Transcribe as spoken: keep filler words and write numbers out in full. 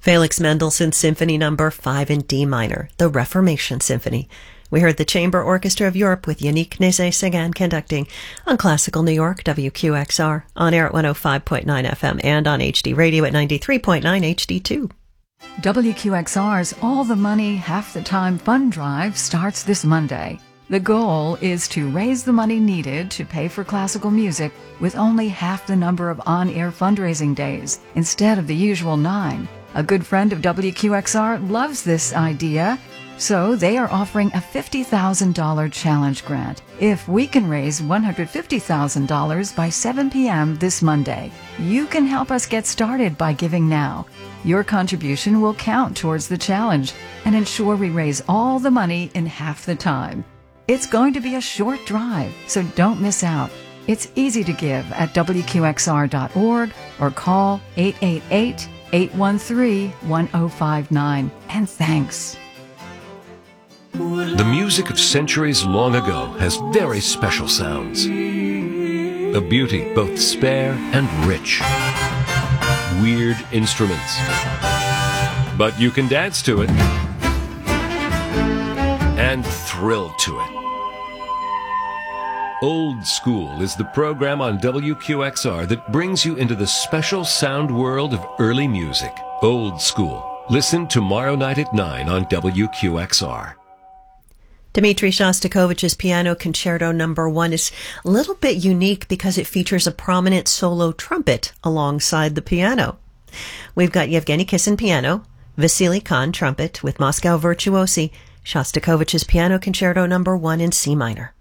Felix Mendelssohn Symphony Number five in D minor, the Reformation Symphony. We heard the Chamber Orchestra of Europe with Yannick Nézet-Séguin conducting on Classical New York, W Q X R, on air at one oh five point nine F M and on H D Radio at ninety-three point nine H D two. W Q X R's All the Money, Half the Time Fund Drive starts this Monday. The goal is to raise the money needed to pay for classical music with only half the number of on-air fundraising days instead of the usual nine. A good friend of W Q X R loves this idea, so they are offering a fifty thousand dollars challenge grant if we can raise one hundred fifty thousand dollars by seven p.m. this Monday. You can help us get started by giving now. Your contribution will count towards the challenge and ensure we raise all the money in half the time. It's going to be a short drive, so don't miss out. It's easy to give at W Q X R dot org or call eight eight eight, eight one three, one oh five nine. And thanks. The music of centuries long ago has very special sounds. A beauty both spare and rich. Weird instruments. But you can dance to it and thrill to it. Old School is the program on W Q X R that brings you into the special sound world of early music. Old School. Listen tomorrow night at nine on W Q X R. Dmitri Shostakovich's Piano Concerto Number One is a little bit unique because it features a prominent solo trumpet alongside the piano. We've got Yevgeny Kissin piano, Vasily Khan trumpet with Moscow Virtuosi, Shostakovich's Piano Concerto Number One in C minor.